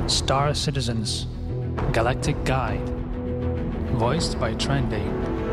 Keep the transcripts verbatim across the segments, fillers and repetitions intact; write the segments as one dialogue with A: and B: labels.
A: Star Citizens Galactic Guide. Voiced by Trendy.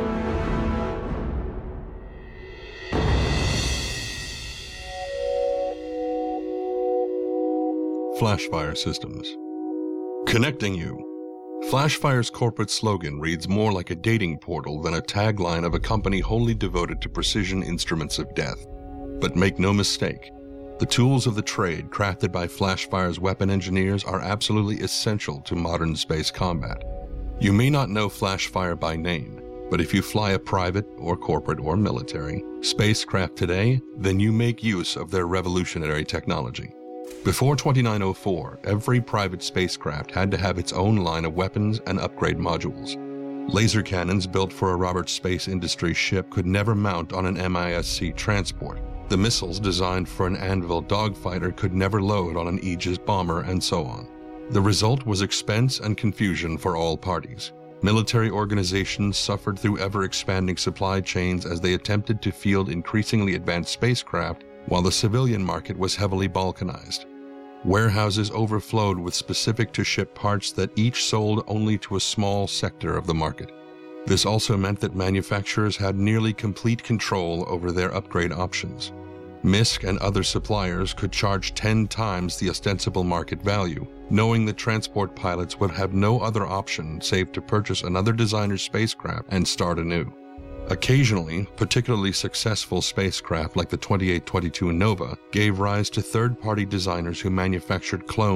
B: Flashfire Systems. Connecting you. Flashfire's corporate slogan reads more like a dating portal than a tagline of a company wholly devoted to precision instruments of death. But make no mistake, the tools of the trade crafted by Flashfire's weapon engineers are absolutely essential to modern space combat. You may not know Flashfire by name, but if you fly a private or corporate or military spacecraft today, then you make use of their revolutionary technology. Before twenty-nine oh four, every private spacecraft had to have its own line of weapons and upgrade modules. Laser cannons built for a Roberts Space Industries ship could never mount on an M I S C transport. The missiles designed for an Anvil dogfighter could never load on an Aegis bomber, and so on. The result was expense and confusion for all parties. Military organizations suffered through ever-expanding supply chains as they attempted to field increasingly advanced spacecraft, while the civilian market was heavily balkanized. Warehouses overflowed with specific-to-ship parts that each sold only to a small sector of the market. This also meant that manufacturers had nearly complete control over their upgrade options. M I S C and other suppliers could charge ten times the ostensible market value, knowing that transport pilots would have no other option save to purchase another designer's spacecraft and start anew. Occasionally, particularly successful spacecraft like the twenty-eight twenty-two Nova gave rise to third-party designers who manufactured clones